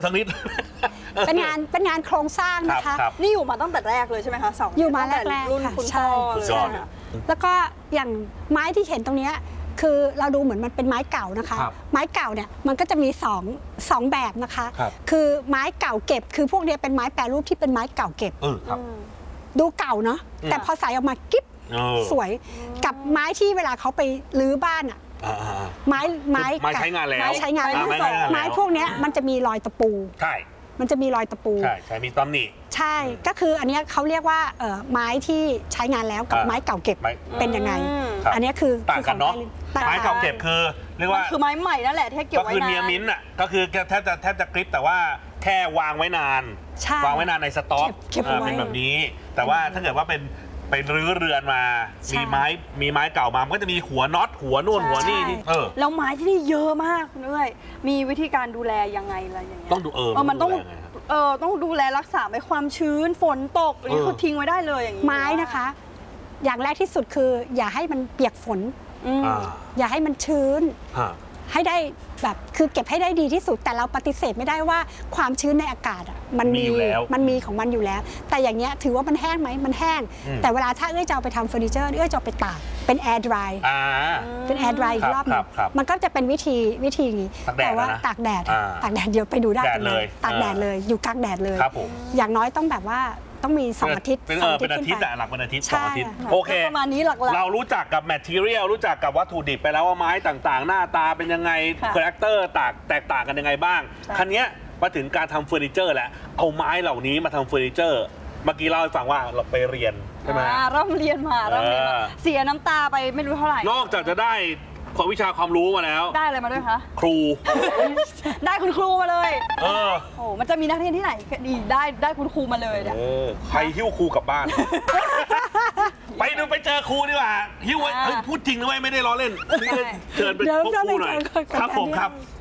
สักนิดเป็นงานโครงสร้างนะคะนี่อยู่มาตั้งแต่แรกเลยใช่ไหมคะเสาอยู่มาแรกรุ่นคุณพ่อเลยแล้วก็อย่างไม้ที่เห็นตรงนี้คือเราดูเหมือนมันเป็นไม้เก่านะคะไม้เก่าเนี่ยมันก็จะมีสองแบบนะคะคือไม้เก่าเก็บคือพวกนี้เป็นไม้แปรรูปที่เป็นไม้เก่าเก็บดูเก่าเนาะแต่พอใส่ออกมากิ๊บสวยกับไม้ที่เวลาเขาไปรื้อบ้านอะไม้ใช้งานแล้วไม้ใช้งานแล้วไม้พวกนี้มันจะมีรอยตะปูใช่มันจะมีรอยตะปูใช่มีตำหนิใช่ก็คืออันนี้เขาเรียกว่าไม้ที่ใช้งานแล้วกับไม้เก่าเก็บเป็นยังไงอันนี้คือต่างกันเนาะไม้เก่าเก็บคือเรียกว่าคือไม้ใหม่นั่นแหละที่เก็บไว้นานก็คือเนียมิ้นอ่ะก็คือแทบจะกริปแต่ว่าแค่วางไว้นานวางไว้นานในสต็อกเป็นแบบนี้แต่ว่าถ้าเกิดว่าเป็นไปรื้อเรือนมามีไม้เก่ามามันก็จะมีหัวน็อตหัวนู่นหัวนี่แล้วไม้ที่นี่เยอะมากด้วยมีวิธีการดูแลยังไงอะไรอย่างเงี้ยต้องดูมันต้องดูแลรักษาไม่ความชื้นฝนตกนี่คือทิ้งไว้ได้เลยอย่างนี้ไม้นะคะอย่างแรกที่สุดคืออย่าให้มันเปียกฝนอย่าให้มันชื้นให้ได้แบบคือเก็บให้ได้ดีที่สุดแต่เราปฏิเสธไม่ได้ว่าความชื้นในอากาศมันมีของมันอยู่แล้วแต่อย่างเงี้ยถือว่ามันแห้งไหมมันแห้งแต่เวลาถ้าเอื้อจะเอาไปทำเฟอร์นิเจอร์เอื้อจะเอาไปตากเป็นแอร์ดรายเป็นแอร์ดรายอีกรอบนึงมันก็จะเป็นวิธีนี้แต่ว่าตากแดดเดี๋ยวไปดูได้เลยตากแดดเลยอยู่กลางแดดเลยอย่างน้อยต้องแบบว่าต้องมี2 อาทิตย์เป็นอาทิตย์หลักเป็นอาทิตย์2 อาทิตย์โอเคประมาณนี้หลักเรารู้จักกับแมททีเรียลรู้จักกับวัตถุดิบไปแล้วว่าไม้ต่างๆหน้าตาเป็นยังไงคาแรคเตอร์แตกต่างกันยังไงบ้างคันนี้มาถึงการทำเฟอร์นิเจอร์แล้วเอาไม้เหล่านี้มาทำเฟอร์นิเจอร์เมื่อกี้เล่าให้ฟังว่าเราไปเรียนใช่ไหมร่ำเรียนมาเสียน้ำตาไปไม่รู้เท่าไหร่นอกจากจะได้วิชาความรู้มาแล้วได้อะไรมาด้วยคะครูได้คุณครูมาเลยโอ้มันจะมีนักเรียนที่ไหนดีได้คุณครูมาเลยเนี่ยใครหิ้วครูกลับบ้านไปเจอครูดีกว่าหิ้วพูดจริงนะเว้ยไม่ได้ล้อเล่นเชิญไปพบครูหน่อยครับผมครับ